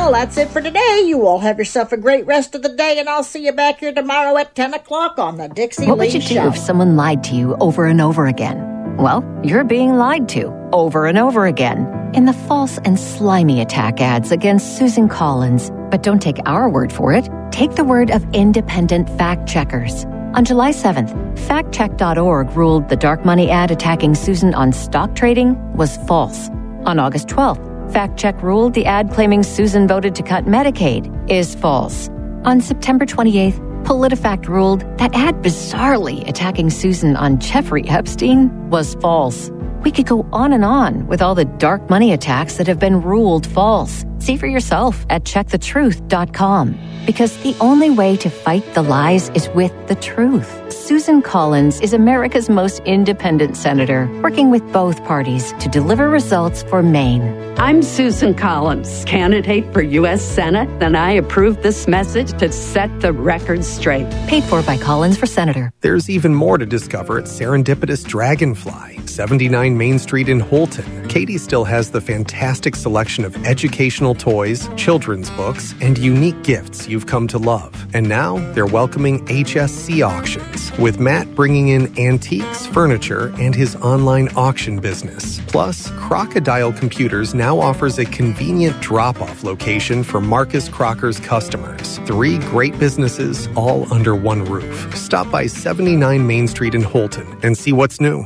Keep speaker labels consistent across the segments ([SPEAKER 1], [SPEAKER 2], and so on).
[SPEAKER 1] Well, that's it for today. You all have yourself a great rest of the day, and I'll see you back here tomorrow at 10 o'clock on the Dixie Lee Show.
[SPEAKER 2] What would you do if someone lied to you over and over again? Well, you're being lied to over and over again in the false and slimy attack ads against Susan Collins. But don't take our word for it. Take the word of independent fact checkers. On July 7th, factcheck.org ruled the dark money ad attacking Susan on stock trading was false. On August 12th, FactCheck ruled the ad claiming Susan voted to cut Medicaid is false. On September 28th, PolitiFact ruled that ad bizarrely attacking Susan on Jeffrey Epstein was false. We could go on with all the dark money attacks that have been ruled false. See for yourself at checkthetruth.com. Because the only way to fight the lies is with the truth. Susan Collins is America's most independent senator, working with both parties to deliver results for Maine.
[SPEAKER 3] I'm Susan Collins, candidate for U.S. Senate, and I approve this message to set the record straight.
[SPEAKER 2] Paid for by Collins for Senator.
[SPEAKER 4] There's even more to discover at Serendipitous Dragonfly, 79 Main Street in Holton. Katie still has the fantastic selection of educational toys, children's books, and unique gifts you've come to love. And now they're welcoming HSC auctions, with Matt bringing in antiques, furniture, and his online auction business. Plus, Crocodile Computers now offers a convenient drop-off location for Marcus Crocker's customers. 3 great businesses all under one roof. Stop by 79 Main Street in Holton and see what's new.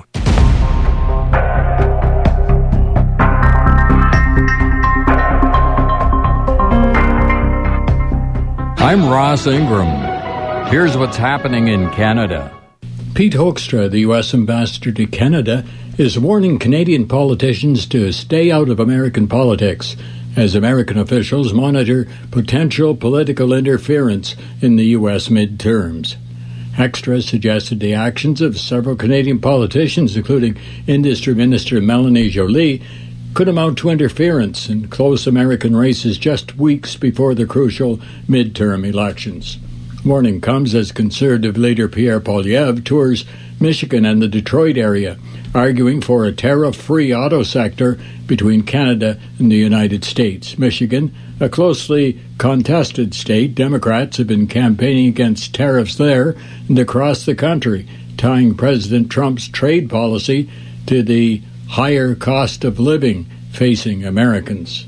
[SPEAKER 5] I'm Ross Ingram. Here's what's happening in Canada.
[SPEAKER 6] Pete Hoekstra, the U.S. ambassador to Canada, is warning Canadian politicians to stay out of American politics as American officials monitor potential political interference in the U.S. midterms. Hoekstra suggested the actions of several Canadian politicians, including Industry Minister Melanie Joly, could amount to interference in close American races just weeks before the crucial midterm elections. Warning comes as Conservative leader Pierre Poilievre tours Michigan and the Detroit area, arguing for a tariff-free auto sector between Canada and the United States. Michigan, a closely contested state, Democrats have been campaigning against tariffs there and across the country, tying President Trump's trade policy to the higher cost of living facing Americans.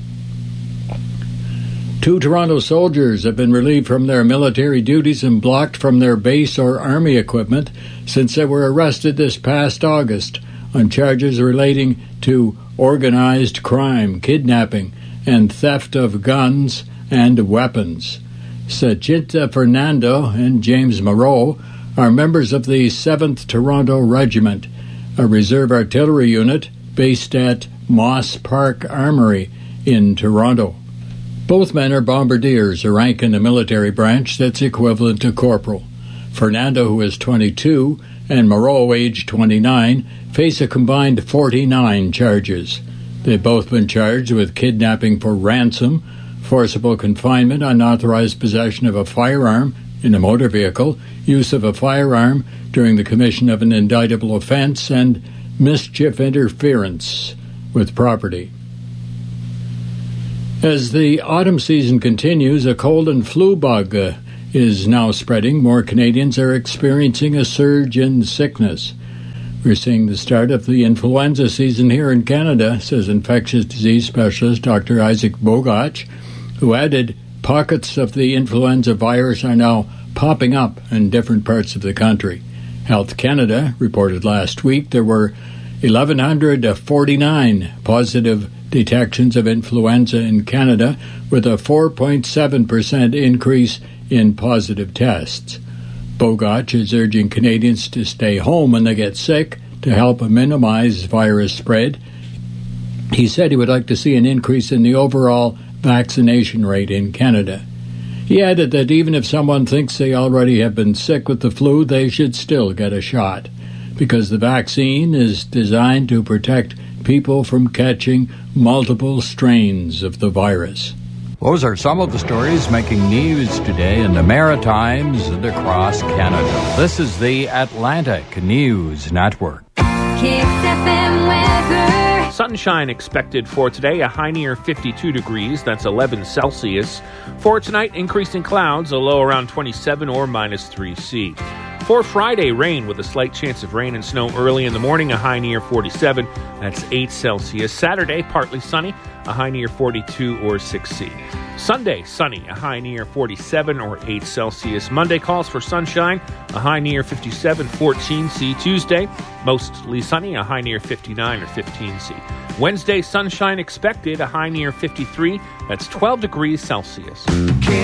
[SPEAKER 6] 2 Toronto soldiers have been relieved from their military duties and blocked from their base or army equipment since they were arrested this past August on charges relating to organized crime, kidnapping, and theft of guns and weapons. Sachinta Fernando and James Moreau are members of the 7th Toronto Regiment, a reserve artillery unit based at Moss Park Armory in Toronto. Both men are bombardiers, a rank in the military branch that's equivalent to corporal. Fernando, who is 22, and Moreau, aged 29, face a combined 49 charges. They've both been charged with kidnapping for ransom, forcible confinement, unauthorized possession of a firearm in a motor vehicle, use of a firearm during the commission of an indictable offense, and mischief interference with property. As the autumn season continues, a cold and flu bug is now spreading. More Canadians are experiencing a surge in sickness. We're seeing the start of the influenza season here in Canada, says infectious disease specialist Dr. Isaac Bogach, who added pockets of the influenza virus are now popping up in different parts of the country. Health Canada reported last week there were 1,149 positive detections of influenza in Canada, with a 4.7% increase in positive tests. Bogach is urging Canadians to stay home when they get sick to help minimize virus spread. He said he would like to see an increase in the overall vaccination rate in Canada. He added that even if someone thinks they already have been sick with the flu, they should still get a shot, because the vaccine is designed to protect people from catching multiple strains of the virus.
[SPEAKER 5] Those are some of the stories making news today in the Maritimes and across Canada. This is the Atlantic News Network.
[SPEAKER 7] Kicks FM weather. Sunshine expected for today, a high near 52 degrees, that's 11 Celsius. For tonight, increasing clouds, a low around 27 or minus 3°C. For Friday, rain with a slight chance of rain and snow early in the morning, a high near 47, that's 8 Celsius. Saturday, partly sunny, a high near 42 or 6°C. Sunday, sunny, a high near 47 or 8 Celsius. Monday calls for sunshine, a high near 57, 14°C. Tuesday, mostly sunny, a high near 59 or 15°C. Wednesday, sunshine expected, a high near 53, that's 12 degrees Celsius.